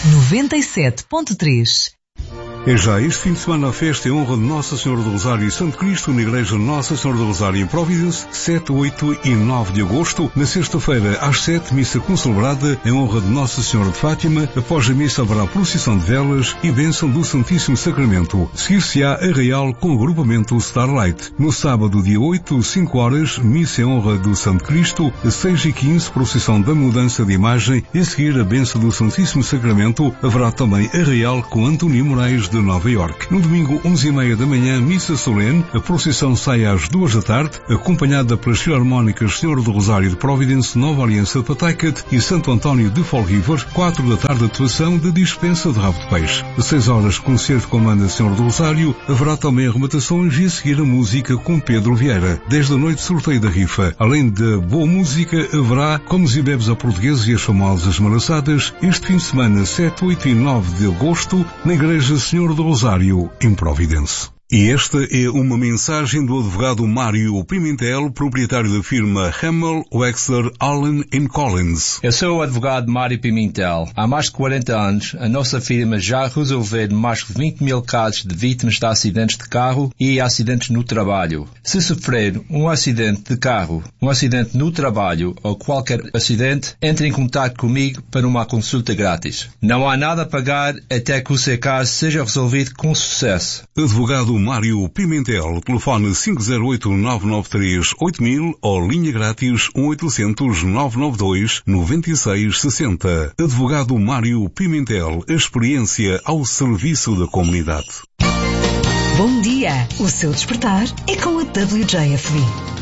97.3. É já este fim de semana a festa em honra de Nossa Senhora do Rosário e Santo Cristo na Igreja Nossa Senhora do Rosário em Providence, 7, 8 e 9 de agosto. Na sexta-feira, às 7, missa concelebrada em honra de Nossa Senhora de Fátima. Após a missa haverá procissão de velas e bênção do Santíssimo Sacramento. Seguir-se-á arraial com o agrupamento Starlight. No sábado, dia 8, 5 horas, missa em honra do Santo Cristo. 6 e 15, procissão da mudança de imagem. E a seguir a bênção do Santíssimo Sacramento, haverá também arraial com António Moraes de Nova York. No domingo, 11h30 da manhã, missa solene. A procissão sai às 2 da tarde, acompanhada pelas Filarmónicas Senhora do Rosário de Providence, Nova Aliança de Pawtucket e Santo António de Fall River. 4 da tarde, atuação de dispensa de rabo de peixe. Às 6 horas, concerto com a Banda Senhora do Rosário. Haverá também arrematações e a seguir a música com Pedro Vieira. 10 da noite, sorteio da rifa. Além de boa música, haverá comes e bebes à portuguesa e as famosas malaçadas este fim de semana, 7, 8 e 9 de agosto, na Igreja Senhora do Rosário, em Providence. E esta é uma mensagem do advogado Mário Pimentel, proprietário da firma Hamel, Wexler, Allen & Collins. Eu sou o advogado Mário Pimentel. Há mais de 40 anos, a nossa firma já resolveu mais de 20 mil casos de vítimas de acidentes de carro e acidentes no trabalho. Se sofrer um acidente de carro, um acidente no trabalho ou qualquer acidente, entre em contato comigo para uma consulta grátis. Não há nada a pagar até que o seu caso seja resolvido com sucesso. Advogado Mário Pimentel, telefone 508-993-8000 ou linha grátis 1-800-992-9660. Advogado Mário Pimentel, a experiência ao serviço da comunidade. Bom dia! O seu despertar é com a WJFB.